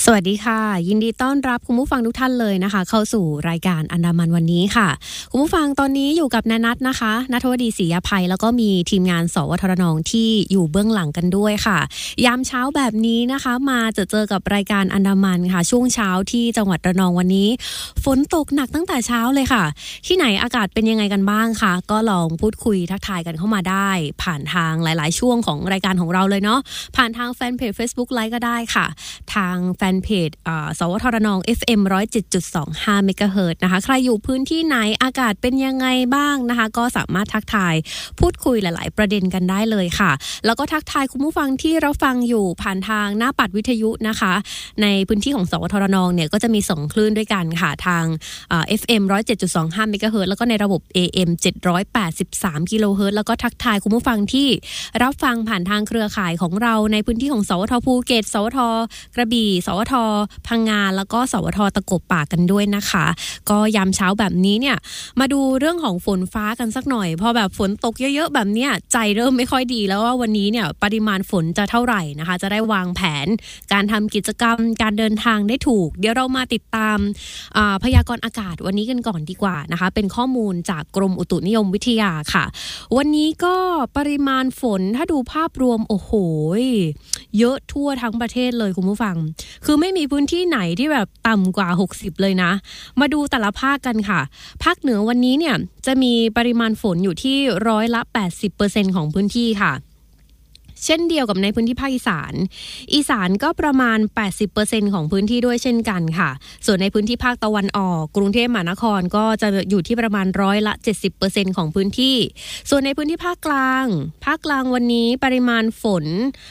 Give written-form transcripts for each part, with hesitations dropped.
สวัสดีค่ะยินดีต้อนรับคุณผู้ฟังทุกท่านเลยนะคะเข้าสู่รายการอันดามันวันนี้ค่ะคุณผู้ฟังตอนนี้อยู่กับนัทนะคะณัฐวดีศรียภัยแล้วก็มีทีมงานสวทรนที่อยู่เบื้องหลังกันด้วยค่ะยามเช้าแบบนี้นะคะมาเจอกับรายการอันดามันค่ะช่วงเช้าที่จังหวัดระนองวันนี้ฝนตกหนักตั้งแต่เช้าเลยค่ะที่ไหนอากาศเป็นยังไงกันบ้างคะก็ลองพูดคุยทักทายกันเข้ามาได้ผ่านทางหลายๆช่วงของรายการของเราเลยเนาะผ่านทางแฟนเพจ Facebook Live ก็ได้ค่ะทางแฟนเพจสวทรน FM 107.25 เมกะเฮิรตซ์นะคะใครอยู่พื้นที่ไหนอากาศเป็นยังไงบ้างนะคะก็สามารถทักทายพูดคุยหลายๆประเด็นกันได้เลยค่ะแล้วก็ทักทายคุณผู้ฟังที่เราฟังอยู่ผ่านทางหน้าปัดวิทยุนะคะในพื้นที่ของสวทรนเนี่ยก็จะมี2คลื่นด้วยกันค่ะทางFM 107.25 เมกะเฮิรตซ์แล้วก็ในระบบ AM 783 กิโลเฮิรตซ์แล้วก็ทักทายคุณผู้ฟังที่รับฟังผ่านทางเครือข่ายของเราในพื้นที่ของสวทภูเก็ตสวทกระบี่สวทพังงาแล้วก็สวทตะกบป่ากันด้วยนะคะก็ยามเช้าแบบนี้เนี่ยมาดูเรื่องของฝนฟ้ากันสักหน่อยพอแบบฝนตกเยอะๆแบบเนี้ยใจเริ่มไม่ค่อยดีแล้วว่าวันนี้เนี่ยปริมาณฝนจะเท่าไหร่นะคะจะได้วางแผนการทำกิจกรรมการเดินทางได้ถูกเดี๋ยวเรามาติดตามพยากรณ์อากาศวันนี้กันก่อนดีกว่านะคะเป็นข้อมูลจากกรมอุตุนิยมวิทยาค่ะวันนี้ก็ปริมาณฝนถ้าดูภาพรวมโอ้โหเยอะทั่วทั้งประเทศเลยคุณผู้ฟังคือไม่มีพื้นที่ไหนที่แบบต่ำกว่า60เลยนะมาดูแต่ละภาคกันค่ะภาคเหนือวันนี้เนี่ยจะมีปริมาณฝนอยู่ที่80%ของพื้นที่ค่ะเช่นเดียวกับในพื้นที่ภาคอีสานก็ประมาณ 80% ของพื้นที่ด้วยเช่นกันค่ะส่วนในพื้นที่ภาคตะวันออกกรุงเทพมหานครก็จะอยู่ที่ประมาณ70%ของพื้นที่ส่วนในพื้นที่ภาคกลางวันนี้ปริมาณฝน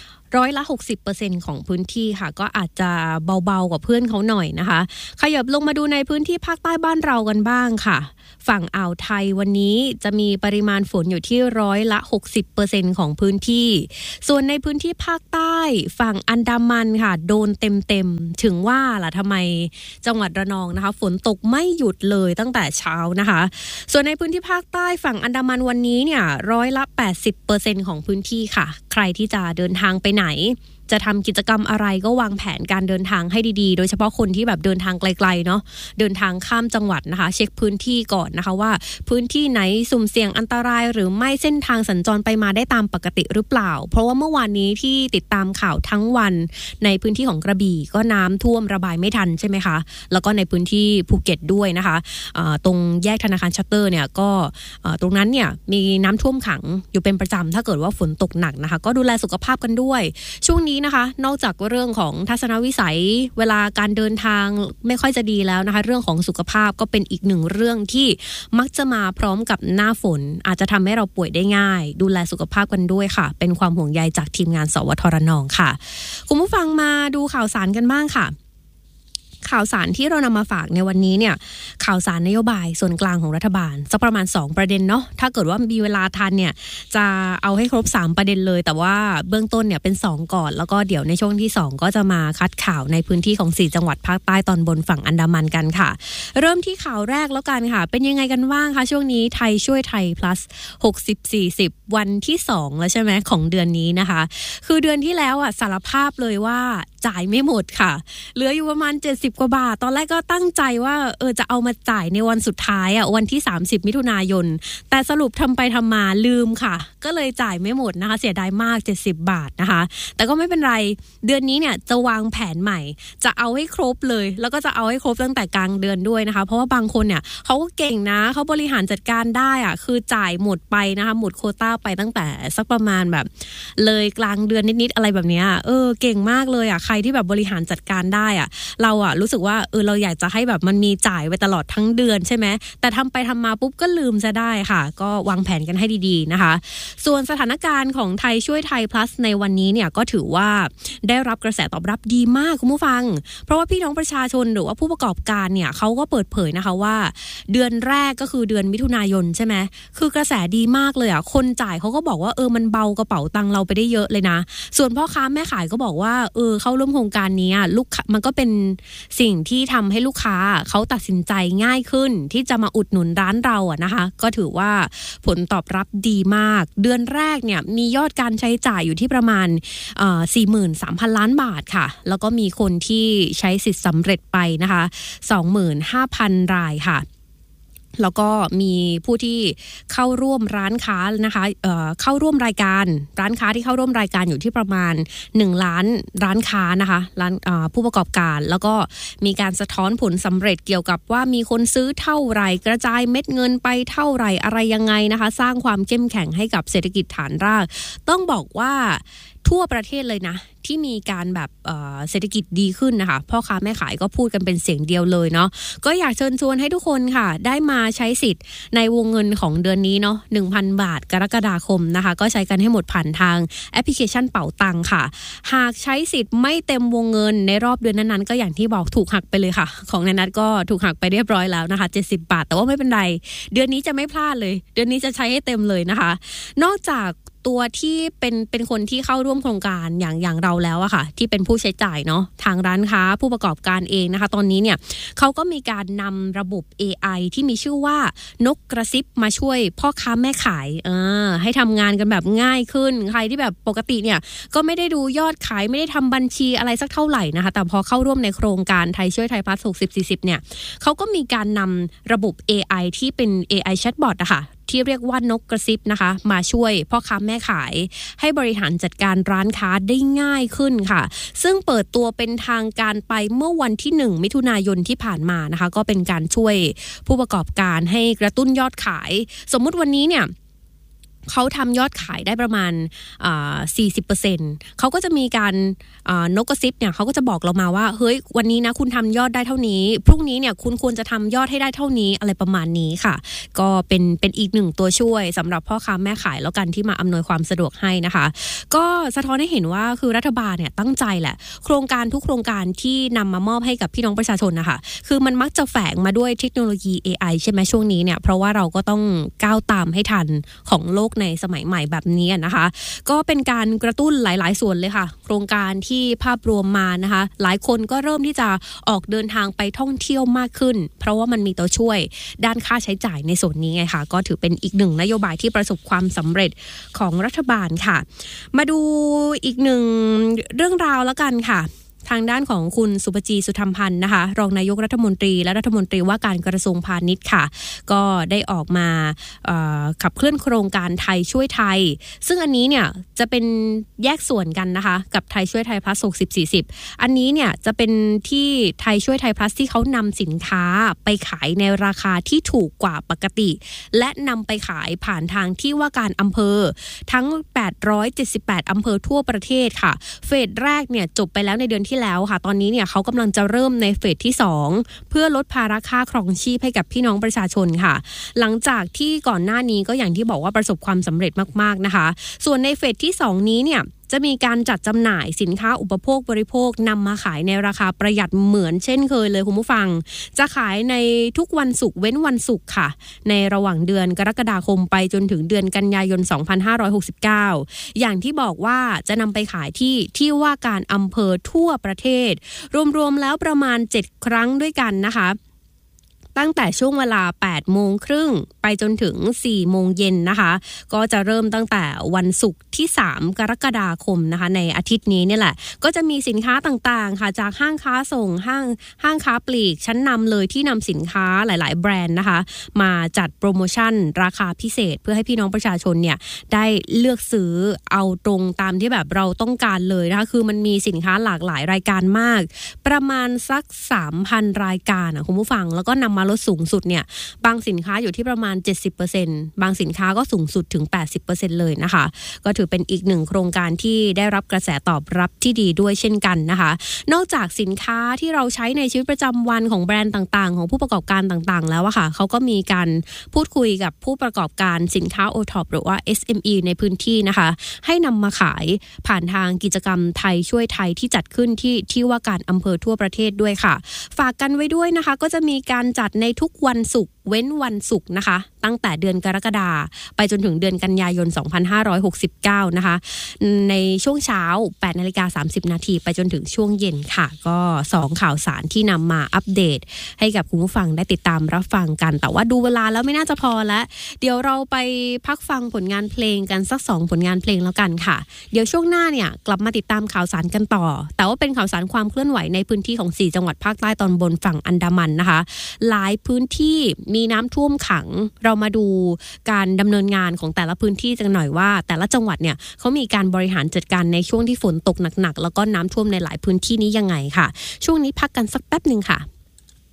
60% ของพื้นที่ค่ะก็อาจจะเบาๆกว่าเพื่อนเขาหน่อยนะคะขยับลงมาดูในพื้นที่ภาคใต้บ้านเรากันบ้างค่ะฝั่งอ่าวไทยวันนี้จะมีปริมาณฝนอยู่ที่60% ของพื้นที่ส่วนในพื้นที่ภาคใต้ฝั่งอันดามันค่ะโดนเต็มๆถึงว่าล่ะทำไมจังหวัดระนองนะคะฝนตกไม่หยุดเลยตั้งแต่เช้านะคะส่วนในพื้นที่ภาคใต้ฝั่งอันดามันวันนี้เนี่ย80% ของพื้นที่ค่ะใครที่จะเดินทางไปไหนจะทำกิจกรรมอะไรก็วางแผนการเดินทางให้ดีๆโดยเฉพาะคนที่แบบเดินทางไกลๆเนาะเดินทางข้ามจังหวัดนะคะเช็คพื้นที่ก่อนนะคะว่าพื้นที่ไหนสุ่มเสี่ยงอันตรายหรือไม่เส้นทางสัญจรไปมาได้ตามปกติหรือเปล่าเพราะว่าเมื่อวานนี้ที่ติดตามข่าวทั้งวันในพื้นที่ของกระบี่ก็น้ำท่วมระบายไม่ทันใช่ไหมคะแล้วก็ในพื้นที่ภูเก็ตด้วยนะคะตรงแยกธนาคารชัตเตอร์เนี่ยก็ตรงนั้นเนี่ยมีน้ำท่วมขังอยู่เป็นประจำถ้าเกิดว่าฝนตกหนักนะคะก็ดูแลสุขภาพกันด้วยช่วงนี้นะคะนอกจากเรื่องของทัศนวิสัยเวลาการเดินทางไม่ค่อยจะดีแล้วนะคะเรื่องของสุขภาพก็เป็นอีกหนึ่งเรื่องที่มักจะมาพร้อมกับหน้าฝนอาจจะทำให้เราป่วยได้ง่ายดูแลสุขภาพกันด้วยค่ะเป็นความห่วงใยจากทีมงานสวทรนค่ะคุณผู้ฟังมาดูข่าวสารกันบ้างค่ะข่าวสารที่เรานำมาฝากในวันนี้เนี่ยข่าวสารนโยบายส่วนกลางของรัฐบาลสักประมาณ2ประเด็นเนาะถ้าเกิดว่ามีเวลาทันเนี่ยจะเอาให้ครบ3ประเด็นเลยแต่ว่าเบื้องต้นเนี่ยเป็น2ก่อนแล้วก็เดี๋ยวในช่วงที่2ก็จะมาคัดข่าวในพื้นที่ของ4จังหวัดภาคใต้ตอนบนฝั่งอันดามันกันค่ะเริ่มที่ข่าวแรกแล้วกันค่ะเป็นยังไงกันบ้างคะช่วงนี้ไทยช่วยไทย plus 60-40 วันที่2แล้วใช่ไหมของเดือนนี้นะคะคือเดือนที่แล้วอ่ะสารภาพเลยว่าจ่ายไม่หมดค่ะเหลืออยู่ประมาณ70กว่าบาทตอนแรกก็ตั้งใจว่าจะเอามาจ่ายในวันสุดท้ายอ่ะวันที่30มิถุนายนแต่สรุปทำไปทำมาลืมค่ะก็เลยจ่ายไม่หมดนะคะเสียดายมาก70บาทนะคะแต่ก็ไม่เป็นไรเดือนนี้เนี่ยจะวางแผนใหม่จะเอาให้ครบเลยแล้วก็จะเอาให้ครบตั้งแต่กลางเดือนด้วยนะคะเพราะว่าบางคนเนี่ยเขาก็เก่งนะเขาบริหารจัดการได้อ่ะคือจ่ายหมดไปนะคะหมดโควต้าไปตั้งแต่สักประมาณแบบเลยกลางเดือนนิดๆอะไรแบบนี้เก่งมากเลยอ่ะใครที่แบบบริหารจัดการได้อ่ะเราอ่ะรู้สึกว่าเราอยากจะให้แบบมันมีจ่ายไว้ตลอดทั้งเดือนใช่ไหมแต่ทำไปทำมาปุ๊บก็ลืมซะได้ค่ะก็วางแผนกันให้ดีๆนะคะส่วนสถานการณ์ของไทยช่วยไทย plus ในวันนี้เนี่ยก็ถือว่าได้รับกระแสตอบรับดีมากคุณผู้ฟังเพราะว่าพี่น้องประชาชนหรือว่าผู้ประกอบการเนี่ยเขาก็เปิดเผยนะคะว่าเดือนแรกก็คือเดือนมิถุนายนใช่ไหมคือกระแสดีมากเลยอ่ะคนจ่ายเขาก็บอกว่ามันเบากระเป๋าตังค์เราไปได้เยอะเลยนะส่วนพ่อค้าแม่ขายก็บอกว่าเขาร่วมโครงการนี้ลูกมันก็เป็นสิ่งที่ทำให้ลูกค้าเขาตัดสินใจง่ายขึ้นที่จะมาอุดหนุนร้านเรานะคะก็ถือว่าผลตอบรับดีมากเดือนแรกเนี่ยมียอดการใช้จ่ายอยู่ที่ประมาณ43,000 ล้านบาทค่ะแล้วก็มีคนที่ใช้สิทธิ์สำเร็จไปนะคะ 25,000 รายค่ะแล้วก็มีผู้ที่เข้าร่วมร้านค้านะคะเข้าร่วมรายการร้านค้าที่เข้าร่วมรายการอยู่ที่ประมาณ1 ล้านร้านค้านะคะร้านผู้ประกอบการแล้วก็มีการสะท้อนผลสำเร็จเกี่ยวกับว่ามีคนซื้อเท่าไหร่กระจายเม็ดเงินไปเท่าไหร่อะไรยังไงนะคะสร้างความเข้มแข็งให้กับเศรษฐกิจฐานรากต้องบอกว่าทั่วประเทศเลยนะที่มีการแบบเศรษฐกิจดีขึ้นนะคะพ่อค้าแม่ขายก็พูดกันเป็นเสียงเดียวเลยเนาะก็อยากเชิญชวนให้ทุกคนค่ะได้มาใช้สิทธิ์ในวงเงินของเดือนนี้เนาะ 1,000 บาทกรกฎาคมนะคะก็ใช้กันให้หมดผ่านทางแอปพลิเคชันเป๋าตังค่ะหากใช้สิทธิ์ไม่เต็มวงเงินในรอบเดือนนั้นๆก็อย่างที่บอกถูกหักไปเลยค่ะของนัทก็ถูกหักไปเรียบร้อยแล้วนะคะ70 บาทแต่ว่าไม่เป็นไรเดือนนี้จะไม่พลาดเลยเดือนนี้จะใช้ให้เต็มเลยนะคะนอกจากตัวที่เป็นคนที่เข้าร่วมโครงการอย่างเราแล้วอะค่ะที่เป็นผู้ใช้จ่ายเนาะทางร้านค้าผู้ประกอบการเองนะคะตอนนี้เนี่ยเขาก็มีการนำระบบ AI ที่มีชื่อว่านกกระซิบมาช่วยพ่อค้าแม่ขายให้ทำงานกันแบบง่ายขึ้นใครที่แบบปกติเนี่ยก็ไม่ได้ดูยอดขายไม่ได้ทำบัญชีอะไรสักเท่าไหร่นะคะแต่พอเข้าร่วมในโครงการไทยช่วยไทยพลัส60-40เนี่ยเขาก็มีการนำระบบ AI ที่เป็น AI Chatbot อะค่ะที่เรียกว่านกกระซิบนะคะมาช่วยพ่อค้าแม่ขายให้บริหารจัดการร้านค้าได้ง่ายขึ้นค่ะซึ่งเปิดตัวเป็นทางการไปเมื่อวันที่1 มิถุนายนที่ผ่านมานะคะก็เป็นการช่วยผู้ประกอบการให้กระตุ้นยอดขายสมมุติวันนี้เนี่ยเขาทำยอดขายได้ประมาณ40%เขาก็จะมีการนกกระซิบเนี่ยเขาก็จะบอกเรามาว่าเฮ้ยวันนี้นะคุณทำยอดได้เท่านี้พรุ่งนี้เนี่ยคุณควรจะทำยอดให้ได้เท่านี้อะไรประมาณนี้ค่ะก็เป็นอีกหนึ่งตัวช่วยสำหรับพ่อค้าแม่ขายแล้วกันที่มาอำนวยความสะดวกให้นะคะก็สะท้อนให้เห็นว่าคือรัฐบาลเนี่ยตั้งใจแหละโครงการทุกโครงการที่นำมามอบให้กับพี่น้องประชาชนนะคะคือมันมักจะแฝงมาด้วยเทคโนโลยี AI ใช่ไหมช่วงนี้เนี่ยเพราะว่าเราก็ต้องก้าวตามให้ทันของโลกในสมัยใหม่แบบนี้นะคะก็เป็นการกระตุ้นหลายๆส่วนเลยค่ะโครงการที่ภาพรวมมานะคะหลายคนก็เริ่มที่จะออกเดินทางไปท่องเที่ยวมากขึ้นเพราะว่ามันมีตัวช่วยด้านค่าใช้จ่ายในส่วนนี้ไงค่ะก็ถือเป็นอีกหนึ่งนโยบายที่ประสบความสำเร็จของรัฐบาลค่ะมาดูอีกหนึ่งเรื่องราวแล้วกันค่ะทางด้านของคุณสุภจีสุธรรมพันธ์นะคะรองนายกรัฐมนตรีและรัฐมนตรีว่าการกระทรวงพาณิชย์ค่ะก็ได้ออกมาขับเคลื่อนโครงการไทยช่วยไทยซึ่งอันนี้เนี่ยจะเป็นแยกส่วนกันนะคะกับไทยช่วยไทยพลัส60-40อันนี้เนี่ยจะเป็นที่ไทยช่วยไทยพลัสที่เขานำสินค้าไปขายในราคาที่ถูกกว่าปกติและนำไปขายผ่านทางที่ว่าการอำเภอทั้ง878อำเภอทั่วประเทศค่ะเฟสแรกเนี่ยจบไปแล้วในเดือนที่แล้วค่ะตอนนี้เนี่ยเขากำลังจะเริ่มในเฟสที่2เพื่อลดภาระค่าครองชีพให้กับพี่น้องประชาชนค่ะหลังจากที่ก่อนหน้านี้ก็อย่างที่บอกว่าประสบความสำเร็จมากๆนะคะส่วนในเฟสที่2นี้เนี่ยจะมีการจัดจำหน่ายสินค้าอุปโภคบริโภคนำมาขายในราคาประหยัดเหมือนเช่นเคยเลยคุณผู้ฟังจะขายในทุกวันศุกร์เว้นวันศุกร์ค่ะในระหว่างเดือนกรกฎาคมไปจนถึงเดือนกันยายน2569อย่างที่บอกว่าจะนำไปขายที่ว่าการอำเภอทั่วประเทศรวมๆแล้วประมาณ7ครั้งด้วยกันนะคะตั้งแต่ช่วงเวลา 8:30 ไปจนถึง 4:00 นนะคะก็จะเริ่มตั้งแต่วันศุกร์ที่3กรกฎาคมนะคะในอาทิตย์นี้นี่แหละก็จะมีสินค้าต่างๆค่ะจากห้างค้าส่งห้างค้าปลีกชั้นนำเลยที่นำสินค้าหลายๆแบรนด์นะคะมาจัดโปรโมชั่นราคาพิเศษเพื่อให้พี่น้องประชาชนเนี่ยได้เลือกซื้อเอาตรงตามที่แบบเราต้องการเลยนะคะคือมันมีสินค้าหลากหลายรายการมากประมาณสัก 3,000 รายการคุณผู้ฟังแล้วก็นำมาลดสูงสุดเนี่ยบางสินค้าอยู่ที่ประมาณ 70% บางสินค้าก็สูงสุดถึง 80% เลยนะคะก็ถือเป็นอีกหนึ่งโครงการที่ได้รับกระแสตอบรับที่ดีด้วยเช่นกันนะคะนอกจากสินค้าที่เราใช้ในชีวิตประจำวันของแบรนด์ต่างๆของผู้ประกอบการต่างๆแล้วอะค่ะเขาก็มีการพูดคุยกับผู้ประกอบการสินค้า OTOP หรือว่า SME ในพื้นที่นะคะให้นำมาขายผ่านทางกิจกรรมไทยช่วยไทยที่จัดขึ้นที่ว่าการอำเภอทั่วประเทศด้วยค่ะฝากกันไว้ด้วยนะคะก็จะมีการจัดในทุกวันศุกร์เว้นวันศุกร์นะคะตั้งแต่เดือนกรกฎาคมไปจนถึงเดือนกันยายน2569นะคะในช่วงเช้า 8:30 น.ไปจนถึงช่วงเย็นค่ะก็2ข่าวสารที่นำมาอัปเดตให้กับคุณผู้ฟังได้ติดตามรับฟังกันแต่ว่าดูเวลาแล้วไม่น่าจะพอแล้วเดี๋ยวเราไปพักฟังผลงานเพลงกันสัก2ผลงานเพลงแล้วกันค่ะเดี๋ยวช่วงหน้าเนี่ยกลับมาติดตามข่าวสารกันต่อแต่ว่าเป็นข่าวสารความเคลื่อนไหวในพื้นที่ของ4จังหวัดภาคใต้ตอนบนฝั่งอันดามันนะคะหลายพื้นที่มีน้ำท่วมขังเรามาดูการดำเนินงานของแต่ละพื้นที่กันหน่อยว่าแต่ละจังหวัดเนี่ยเขามีการบริหารจัดการในช่วงที่ฝนตกหนักๆแล้วก็น้ำท่วมในหลายพื้นที่นี้ยังไงค่ะช่วงนี้พักกันสักแป๊บนึงค่ะ